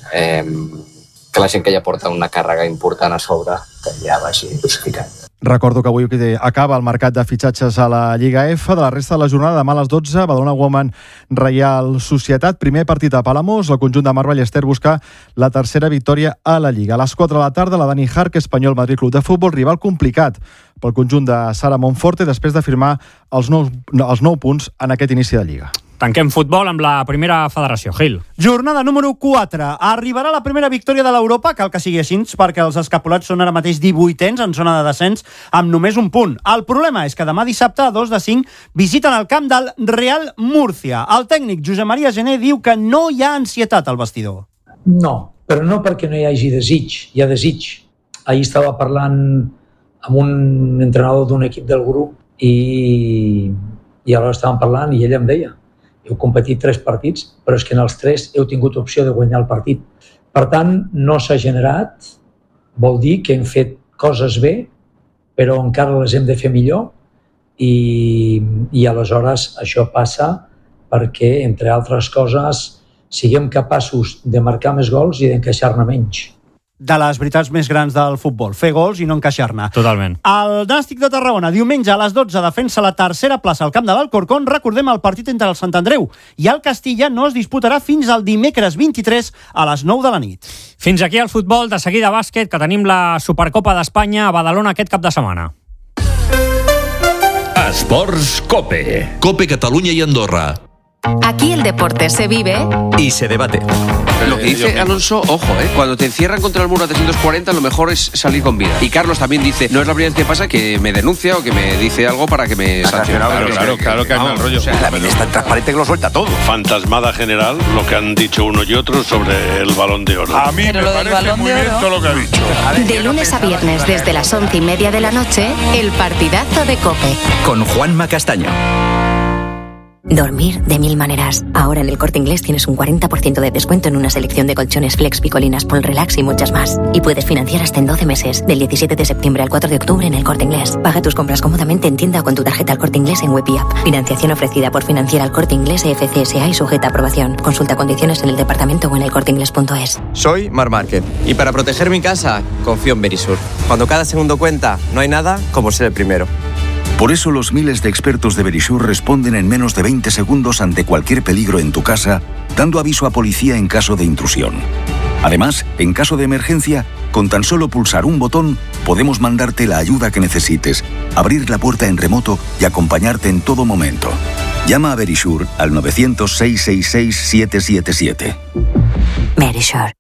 que ja porta una càrrega important a sobre, que ja vagi dosificant. Recordo que avui acaba el mercat de fitxatges a la Lliga F. De la resta de la jornada, demà a les 12, Badalona Women Reial Societat. Primer partit a Palamós. El conjunt de Marc Ballester busca la tercera victòria a la Lliga. A les 4 de la tarda, la Dani Hark, Espanyol Madrid Club de Futbol, rival complicat pel conjunt de Sara Monforte després de firmar els 9 punts en aquest inici de Lliga. Tanquem futbol amb la primera federació. Gil. Jornada número 4. Arribarà la primera victòria de l'Europa, cal que sigui així, perquè els escapulats són ara mateix 18ens en zona de descens amb només un punt. El problema és que demà dissabte, a 2 de 5, visiten el camp del Real Múrcia. El tècnic Josep Maria Gené diu que no hi ha ansietat al vestidor. No, però no perquè no hi hagi desig, hi ha desig. Ahir estava parlant amb un entrenador d'un equip del grup i aleshores estàvem parlant i ell em deia: heu competit 3 partits, però és que en els 3 heu tingut opció de guanyar el partit. Per tant, no s'ha generat, vol dir que hem fet coses bé, però encara les hem de fer millor i aleshores això passa perquè, entre altres coses, siguem capaços de marcar més gols i d'encaixar-ne menys. De les veritats més grans del futbol, fer gols i no encaixar-ne. Totalment. El Nàstic de Tarragona, diumenge a les 12, defensa la tercera plaça al camp de l'Alcorcón. Recordem el partit entre el Sant Andreu i el Castilla no es disputarà fins al dimecres 23 a les 9 de la nit. Fins aquí el futbol. De seguida bàsquet, que tenim la Supercopa d'Espanya a Badalona aquest cap de setmana. Esports Cope. Cope Catalunya i Andorra. Aquí el deporte se vive y se debate. Lo que dice Alonso, ojo, cuando te encierran contra el muro a 340, lo mejor es salir con vida. Y Carlos también dice, no es la primera vez que pasa que me denuncia o que me dice algo para que me sancione. Claro que hay mal rollo. O sea, la vida es tan transparente que lo suelta todo. Fantasmada general, lo que han dicho uno y otro sobre el Balón de Oro. A mí me parece muy bien todo lo que ha dicho. De lunes a viernes desde las 11:30 de la noche, el partidazo de COPE. Con Juanma Castaño. Dormir de 1000 maneras. Ahora en El Corte Inglés tienes un 40% de descuento en una selección de colchones Flex, Picolinas, Pol Relax y muchas más. Y puedes financiar hasta en 12 meses, del 17 de septiembre al 4 de octubre en El Corte Inglés. Paga tus compras cómodamente en tienda o con tu tarjeta El Corte Inglés en web y app. Financiación ofrecida por Financiera El Corte Inglés FCSA y sujeta a aprobación. Consulta condiciones en el departamento o en elcorteinglés.es. Soy Mar Márquez y para proteger mi casa confío en Verisur. Cuando cada segundo cuenta, no hay nada como ser el primero. Por eso los miles de expertos de Verisur responden en menos de 20 segundos ante cualquier peligro en tu casa, dando aviso a policía en caso de intrusión. Además, en caso de emergencia, con tan solo pulsar un botón, podemos mandarte la ayuda que necesites, abrir la puerta en remoto y acompañarte en todo momento. Llama a Verisur al 900-666-777. Verisur.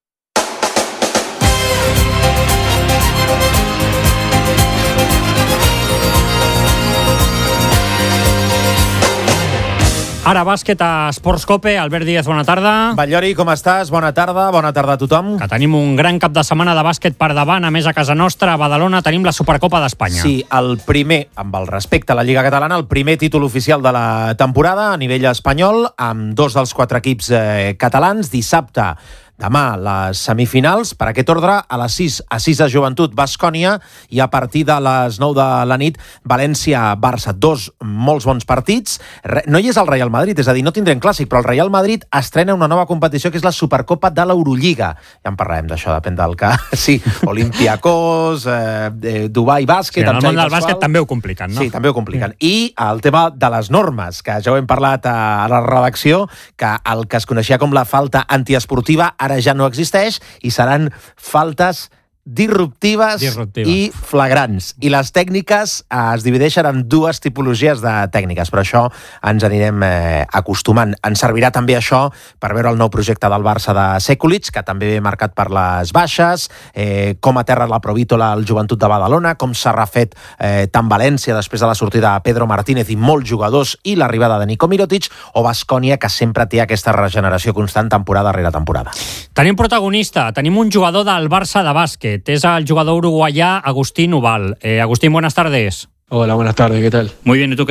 Ara bàsquet a Esports Cope. Albert Díaz, bona tarda. Batllori, com estàs? Bona tarda a tothom. Que tenim un gran cap de setmana de bàsquet per davant. A més, a casa nostra, a Badalona, tenim la Supercopa d'Espanya. Sí, el primer, amb el respecte a la Lliga Catalana, el primer títol oficial de la temporada a nivell espanyol, amb 2 dels 4 equips catalans. Dissabte, demà, les semifinals, per aquest ordre, a les 6 de Joventut, Baskònia, i a partir de les 9 de la nit, València-Barça. 2 molts bons partits. No hi és el Real Madrid, és a dir, no tindrem clàssic, però el Real Madrid estrena una nova competició, que és la Supercopa de l'Eurolliga. Ja en parlarem d'això, depèn del que... Sí, Olympiacos, Dubai Bàsquet... Sí, en el món del bàsquet també ho compliquen, no? Sí, també ho compliquen. I el tema de les normes, que ja ho hem parlat a la redacció, que el que es coneixia com la falta antiesportiva ara ja no existeix i seran faltes disruptives i flagrants. I les tècniques es divideixen en 2 tipologies de tècniques, però això ens anirem acostumant. Ens servirà també això per veure el nou projecte del Barça de Sekulic, que també ve marcat per les baixes, com aterra la Provítola al Joventut de Badalona, com s'ha refet tant València després de la sortida de Pedro Martínez i molts jugadors i l'arribada de Nico Mirotic, o Baskònia, que sempre té aquesta regeneració constant temporada rere temporada. Tenim protagonista, tenim un jugador del Barça de bàsquet. Es el jugador uruguayá Agustín Ubal. Agustín, buenas tardes. Hola, buenas tardes, ¿qué tal? Muy bien, ¿y tú qué